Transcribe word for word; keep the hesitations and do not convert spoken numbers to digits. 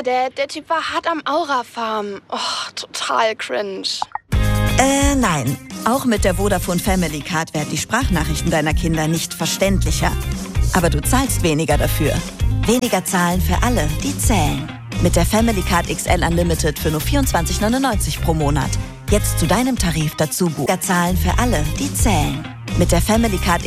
der, der Typ war hart am Aura-Farm. Oh, total cringe. Äh, nein. Auch mit der Vodafone Family Card werden die Sprachnachrichten deiner Kinder nicht verständlicher. Aber du zahlst weniger dafür. Weniger zahlen für alle, die zählen. Mit der Family Card X L Unlimited für nur vierundzwanzig neunundneunzig pro Monat. Jetzt zu deinem Tarif dazu buchen. Weniger zahlen für alle, die zählen. Mit der Family Card